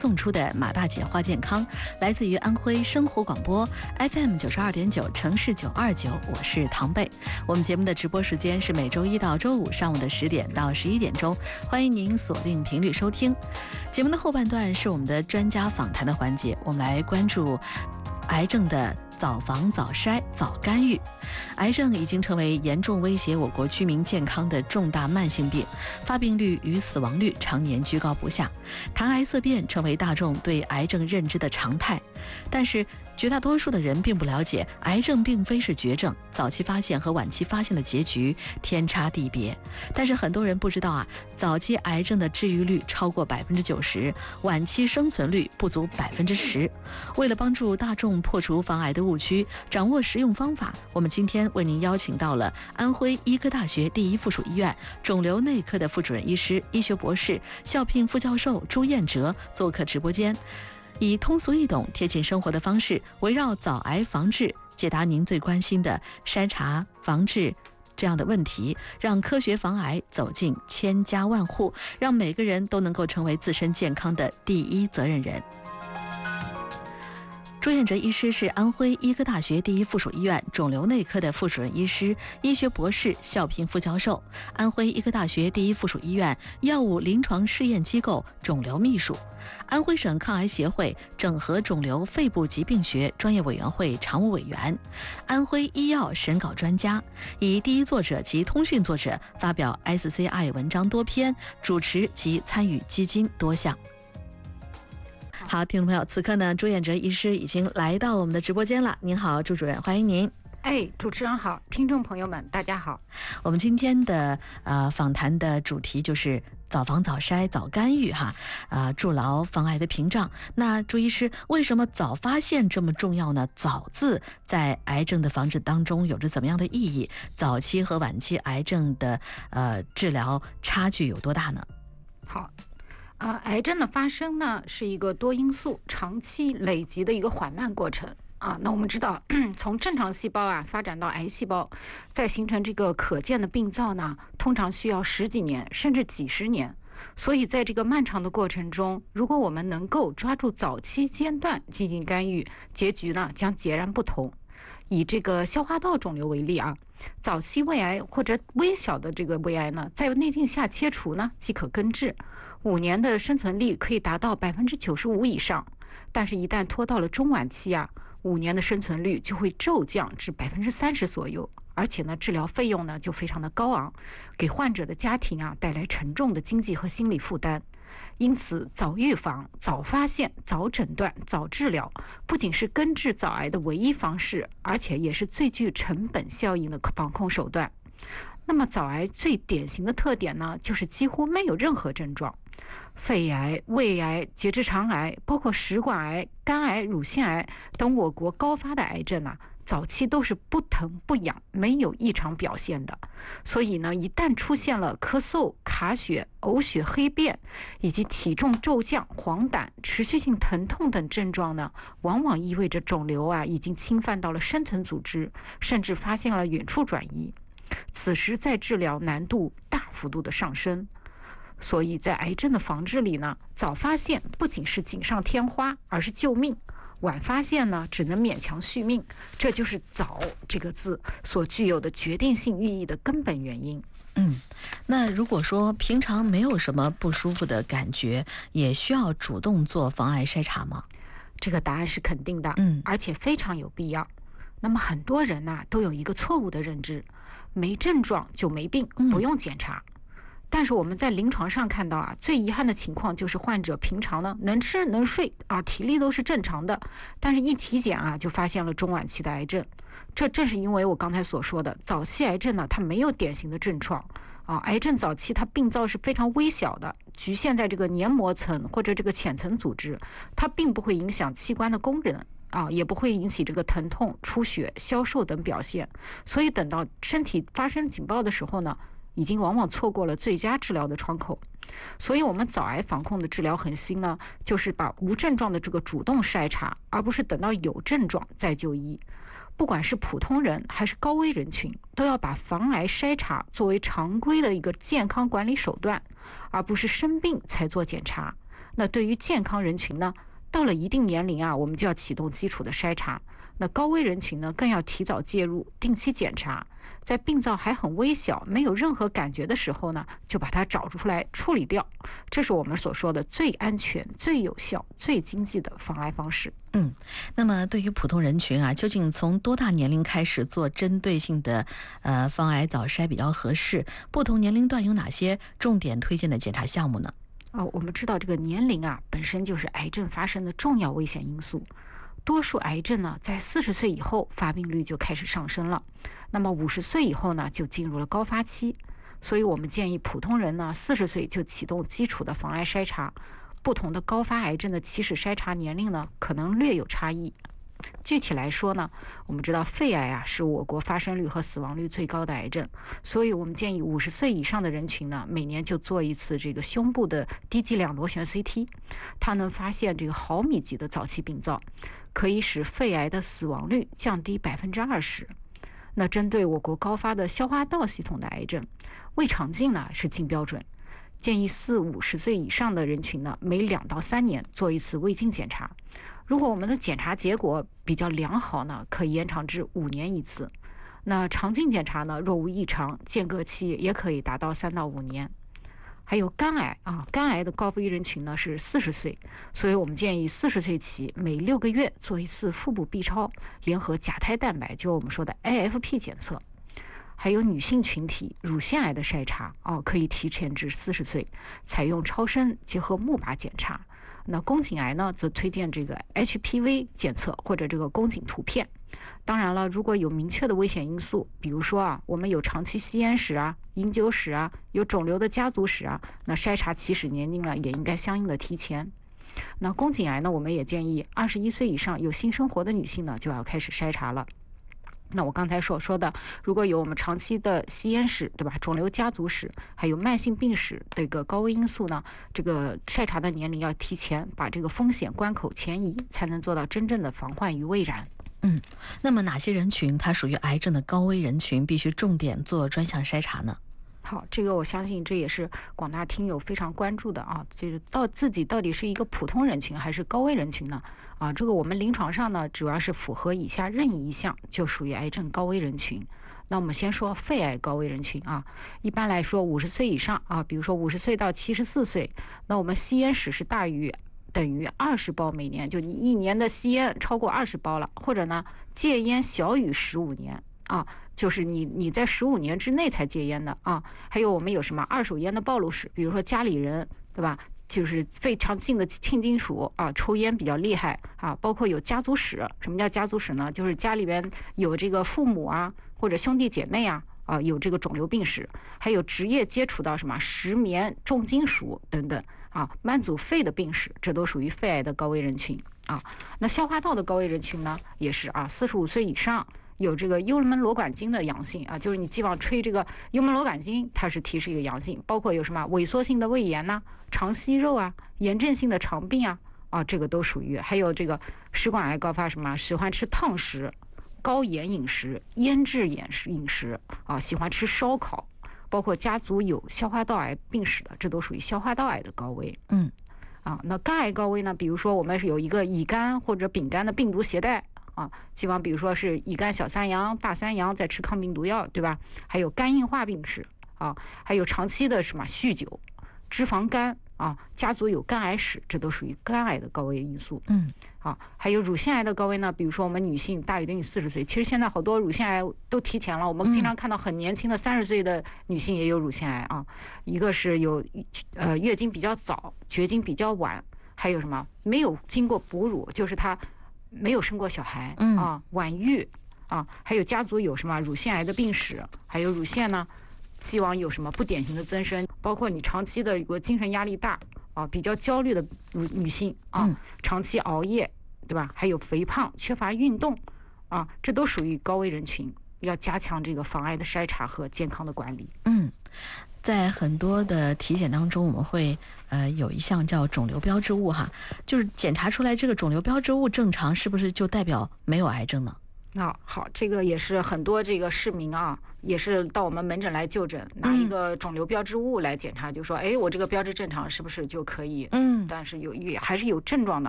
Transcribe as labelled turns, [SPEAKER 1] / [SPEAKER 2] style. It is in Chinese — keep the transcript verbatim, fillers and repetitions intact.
[SPEAKER 1] 送出的马大姐话健康，来自于安徽生活广播 F M 九十二点九城市九二九，我是唐贝。我们节目的直播时间是每周一到周五上午的十点到十一点钟，欢迎您锁定频率收听。节目的后半段是我们的专家访谈的环节，我们来关注癌症的早防、早筛、早干预。癌症已经成为严重威胁我国居民健康的重大慢性病，发病率与死亡率常年居高不下，谈癌色变成为大众对癌症认知的常态。但是绝大多数的人并不了解，癌症并非是绝症，早期发现和晚期发现的结局天差地别。但是很多人不知道啊，早期癌症的治愈率超过百分之九十，晚期生存率不足百分之十。为了帮助大众破除防癌的误区，掌握实用方法，我们今天为您邀请到了安徽医科大学第一附属医院肿瘤内科的副主任医师、医学博士、校聘副教授朱彦哲做客直播间，以通俗易懂、贴近生活的方式，围绕早癌防治，解答您最关心的筛查、防治这样的问题，让科学防癌走进千家万户，让每个人都能够成为自身健康的第一责任人。朱彦哲医师是安徽医科大学第一附属医院肿瘤内科的副主任医师、医学博士、校聘副教授，安徽医科大学第一附属医院药物临床试验机构肿瘤秘书，安徽省抗癌协会整合肿瘤肺部疾病学专业委员会常务委员，安徽医药审稿专家，以第一作者及通讯作者，发表 S C I 文章多篇，主持及参与基金多项。好，听众朋友，此刻呢，朱彦哲医师已经来到我们的直播间了。您好，朱主任，欢迎您。
[SPEAKER 2] 哎，主持人好，听众朋友们，大家好。
[SPEAKER 1] 我们今天的呃访谈的主题就是早防、早筛、早干预哈，啊、呃，筑牢防癌的屏障。那朱医师，为什么早发现这么重要呢？早字在癌症的防治当中有着怎么样的意义？早期和晚期癌症的呃治疗差距有多大呢？
[SPEAKER 2] 好。呃，癌症的发生呢，是一个多因素、长期累积的一个缓慢过程啊。那我们知道，从正常细胞啊发展到癌细胞，再形成这个可见的病灶呢，通常需要十几年甚至几十年。所以在这个漫长的过程中，如果我们能够抓住早期阶段进行干预，结局呢将截然不同。以这个消化道肿瘤为例啊，早期胃癌或者微小的这个胃癌呢，在内镜下切除呢即可根治，五年的生存率可以达到百分之九十五以上。但是，一旦拖到了中晚期啊，五年的生存率就会骤降至百分之三十左右，而且呢，治疗费用呢就非常的高昂，给患者的家庭啊带来沉重的经济和心理负担。因此，早预防、早发现、早诊断、早治疗，不仅是根治早癌的唯一方式，而且也是最具成本效应的防控手段。那么，早癌最典型的特点呢，就是几乎没有任何症状。肺癌、胃癌、结直肠癌，包括食管癌、肝癌、乳腺癌等我国高发的癌症啊，早期都是不疼不痒，没有异常表现的。所以呢，一旦出现了咳嗽、卡血、呕血、黑便，以及体重骤降、黄疸、持续性疼痛等症状呢，往往意味着肿瘤啊已经侵犯到了深层组织，甚至发现了远处转移。此时再治疗难度大幅度的上升。所以在癌症的防治里呢，早发现不仅是锦上添花，而是救命；晚发现呢，只能勉强续命。这就是早这个字所具有的决定性寓意的根本原因。
[SPEAKER 1] 嗯，那如果说平常没有什么不舒服的感觉，也需要主动做防癌筛查吗？
[SPEAKER 2] 这个答案是肯定的，
[SPEAKER 1] 嗯，
[SPEAKER 2] 而且非常有必要。那么很多人呢、啊、都有一个错误的认知，没症状就没病，不用检查。嗯，但是我们在临床上看到啊，最遗憾的情况就是患者平常呢能吃能睡啊，体力都是正常的，但是一体检啊就发现了中晚期的癌症。这正是因为我刚才所说的，早期癌症呢它没有典型的症状啊，癌症早期它病灶是非常微小的，局限在这个黏膜层或者这个浅层组织，它并不会影响器官的功能。啊，也不会引起这个疼痛、出血、消瘦等表现，所以等到身体发生警报的时候呢，已经往往错过了最佳治疗的窗口。所以我们早癌防控的治疗核心呢，就是把无症状的这个主动筛查，而不是等到有症状再就医。不管是普通人还是高危人群，都要把防癌筛查作为常规的一个健康管理手段，而不是生病才做检查。 那对于健康人群呢，到了一定年龄啊，我们就要启动基础的筛查。那高危人群呢，更要提早介入，定期检查，在病灶还很微小、没有任何感觉的时候呢，就把它找出来处理掉。这是我们所说的最安全、最有效、最经济的防癌方式。
[SPEAKER 1] 嗯，那么对于普通人群啊，究竟从多大年龄开始做针对性的呃防癌早筛比较合适？不同年龄段有哪些重点推荐的检查项目呢？
[SPEAKER 2] 哦，我们知道这个年龄啊，本身就是癌症发生的重要危险因素。多数癌症呢，在四十岁以后发病率就开始上升了，那么五十岁以后呢，就进入了高发期。所以我们建议普通人呢，四十岁就启动基础的防癌筛查。不同的高发癌症的起始筛查年龄呢，可能略有差异。具体来说呢，我们知道肺癌啊是我国发生率和死亡率最高的癌症，所以我们建议五十岁以上的人群呢，每年就做一次这个胸部的低剂量螺旋 C T， 它能发现这个毫米级的早期病灶，可以使肺癌的死亡率降低百分之二十。那针对我国高发的消化道系统的癌症，胃肠镜呢是净标准，建议四五十岁以上的人群呢，每两到三年做一次胃镜检查。如果我们的检查结果比较良好呢，可以延长至五年一次。那肠镜检查呢，若无异常，间隔期也可以达到三到五年。还有肝癌啊，肝癌的高危人群呢是四十岁，所以我们建议四十岁起每六个月做一次腹部 B 超联合甲胎蛋白，就我们说的 A F P 检测。还有女性群体乳腺癌的筛查啊，可以提前至四十岁，采用超声结合钼靶检查。那宫颈癌呢，则推荐这个 H P V 检测或者这个宫颈图片。当然了，如果有明确的危险因素，比如说啊，我们有长期吸烟史啊、饮酒史啊、有肿瘤的家族史啊，那筛查起始年龄呢，也应该相应的提前。那宫颈癌呢，我们也建议二十一岁以上有性生活的女性呢，就要开始筛查了。那我刚才所说的，如果有我们长期的吸烟史，对吧？肿瘤家族史，还有慢性病史这个高危因素呢，这个筛查的年龄要提前，把这个风险关口前移，才能做到真正的防患于未然。
[SPEAKER 1] 嗯，那么哪些人群它属于癌症的高危人群，必须重点做专项筛查呢？
[SPEAKER 2] 好，这个我相信这也是广大听友非常关注的啊，就是到自己到底是一个普通人群还是高危人群呢？啊，这个我们临床上呢，主要是符合以下任意一项就属于癌症高危人群。那我们先说肺癌高危人群啊，一般来说五十岁以上啊，比如说五十岁到七十四岁，那我们吸烟史是大于等于二十包每年，就你一年的吸烟超过二十包了，或者呢戒烟小于十五年。啊，就是你你在十五年之内才戒烟的啊，还有我们有什么二手烟的暴露史，比如说家里人对吧，就是非常近的亲金属啊，抽烟比较厉害啊，包括有家族史。什么叫家族史呢？就是家里边有这个父母啊，或者兄弟姐妹啊，啊有这个肿瘤病史，还有职业接触到什么石棉、重金属等等啊，满足肺的病史，这都属于肺癌的高危人群啊。那消化道的高危人群呢，也是啊，四十五岁以上。有这个幽门螺管菌的阳性啊，就是你既往吹这个幽门螺管菌，它是提示一个阳性，包括有什么萎缩性的胃炎呐、啊、肠息肉啊、炎症性的肠病啊，啊这个都属于。还有这个食管癌高发什么，喜欢吃烫食、高盐饮食、腌制饮食饮食啊，喜欢吃烧烤，包括家族有消化道癌病史的，这都属于消化道癌的高危。
[SPEAKER 1] 嗯，
[SPEAKER 2] 啊，那肝癌高危呢？比如说我们是有一个乙肝或者丙肝的病毒携带。啊，希望比如说是乙肝小三阳、大三阳在吃抗病毒药，对吧？还有肝硬化病史啊，还有长期的什么酗酒、脂肪肝啊，家族有肝癌史，这都属于肝癌的高危因素。
[SPEAKER 1] 嗯，
[SPEAKER 2] 啊，还有乳腺癌的高危呢，比如说我们女性大于等于四十岁，其实现在好多乳腺癌都提前了，我们经常看到很年轻的三十岁的女性也有乳腺癌啊。一个是有呃月经比较早，绝经比较晚，还有什么没有经过哺乳，就是她。没有生过小孩啊，晚育啊，还有家族有什么乳腺癌的病史，还有乳腺呢，既往有什么不典型的增生，包括你长期的有个精神压力大啊，比较焦虑的女女性啊，长期熬夜，对吧？还有肥胖、缺乏运动啊，这都属于高危人群，要加强这个防癌的筛查和健康的管理。
[SPEAKER 1] 嗯。在很多的体检当中，我们会呃有一项叫肿瘤标志物哈，就是检查出来这个肿瘤标志物正常，是不是就代表没有癌症呢？
[SPEAKER 2] 那好，这个也是很多这个市民啊，也是到我们门诊来就诊，拿一个肿瘤标志物来检查，就说，哎，我这个标志正常，是不是就可以？
[SPEAKER 1] 嗯，
[SPEAKER 2] 但是有也还是有症状的